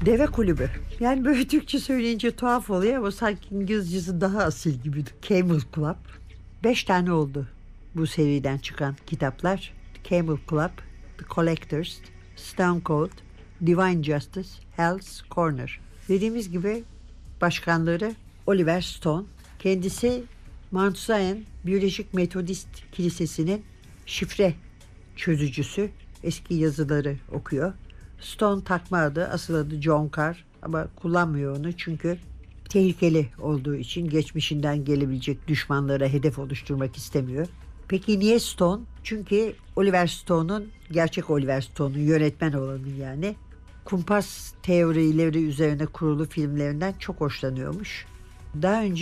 Deve Kulübü. Yani böyle Türkçe söyleyince tuhaf oluyor ama sanki İngilizcesi daha asil gibi. Camel Club. 5 tane oldu bu seriden çıkan kitaplar. Camel Club, The Collectors, Stone Cold, Divine Justice, Hell's Corner. Dediğimiz gibi başkanları Oliver Stone. Kendisi Mount Zion Biyolojik Metodist Kilisesi'nin şifre çözücüsü. Eski yazıları okuyor. Stone takma adı, asıl adı John Carr ama kullanmıyor onu çünkü tehlikeli olduğu için geçmişinden gelebilecek düşmanlara hedef oluşturmak istemiyor. Peki niye Stone? Çünkü Oliver Stone'un, gerçek Oliver Stone'un, yönetmen olanın yani, kumpas teorileri üzerine kurulu filmlerinden çok hoşlanıyormuş. Daha önce